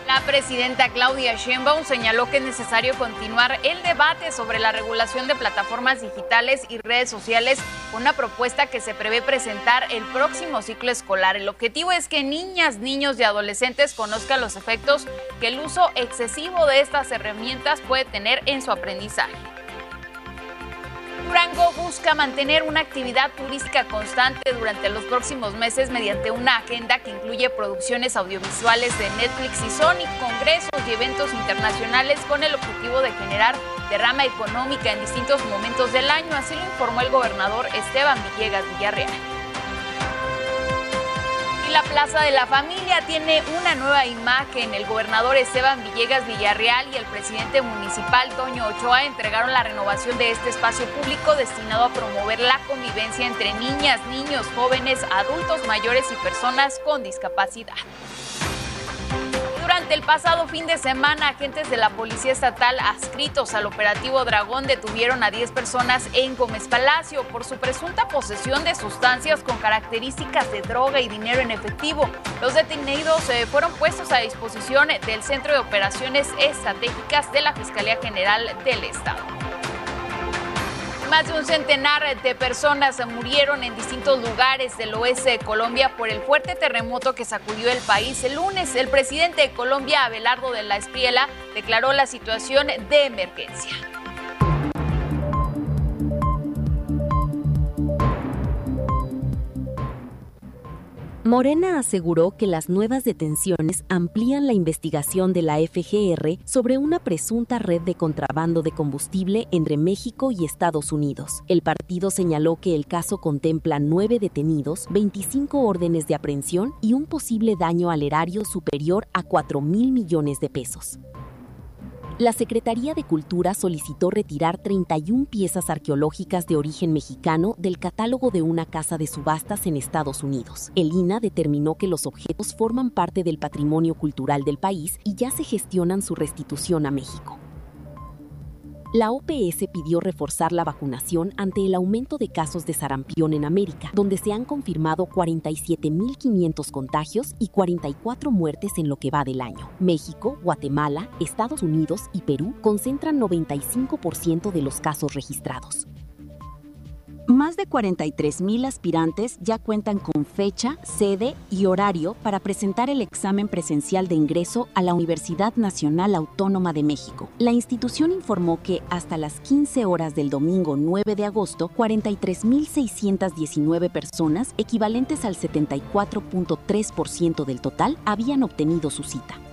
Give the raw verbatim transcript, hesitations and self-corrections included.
La presidenta Claudia Sheinbaum señaló que es necesario continuar el debate sobre la regulación de plataformas digitales y redes sociales con una propuesta que se prevé presentar el próximo ciclo escolar. El objetivo es que niñas, niños y adolescentes conozcan los efectos que el uso excesivo de estas herramientas puede tener en su aprendizaje. Durango busca mantener una actividad turística constante durante los próximos meses mediante una agenda que incluye producciones audiovisuales de Netflix y Sony, congresos y eventos internacionales con el objetivo de generar derrama económica en distintos momentos del año, así lo informó el gobernador Esteban Villegas Villarreal. La Plaza de la Familia tiene una nueva imagen. El gobernador Esteban Villegas Villarreal y el presidente municipal Toño Ochoa entregaron la renovación de este espacio público destinado a promover la convivencia entre niñas, niños, jóvenes, adultos mayores y personas con discapacidad. Durante el pasado fin de semana, agentes de la Policía Estatal adscritos al operativo Dragón detuvieron a diez personas en Gómez Palacio por su presunta posesión de sustancias con características de droga y dinero en efectivo. Los detenidos eh, fueron puestos a disposición del Centro de Operaciones Estratégicas de la Fiscalía General del Estado. Más de un centenar de personas murieron en distintos lugares del oeste de Colombia por el fuerte terremoto que sacudió el país. El lunes, el presidente de Colombia, Abelardo de la Espriella, declaró la situación de emergencia. Morena aseguró que las nuevas detenciones amplían la investigación de la F G R sobre una presunta red de contrabando de combustible entre México y Estados Unidos. El partido señaló que el caso contempla nueve detenidos, veinticinco órdenes de aprehensión y un posible daño al erario superior a cuatro mil millones de pesos. La Secretaría de Cultura solicitó retirar treinta y una piezas arqueológicas de origen mexicano del catálogo de una casa de subastas en Estados Unidos. El I N A determinó que los objetos forman parte del patrimonio cultural del país y ya se gestionan su restitución a México. La O P S pidió reforzar la vacunación ante el aumento de casos de sarampión en América, donde se han confirmado cuarenta y siete mil quinientos contagios y cuarenta y cuatro muertes en lo que va del año. México, Guatemala, Estados Unidos y Perú concentran noventa y cinco por ciento de los casos registrados. Más de cuarenta y tres mil aspirantes ya cuentan con fecha, sede y horario para presentar el examen presencial de ingreso a la Universidad Nacional Autónoma de México. La institución informó que hasta las quince horas del domingo nueve de agosto, cuarenta y tres mil seiscientas diecinueve personas, equivalentes al setenta y cuatro punto tres por ciento del total, habían obtenido su cita.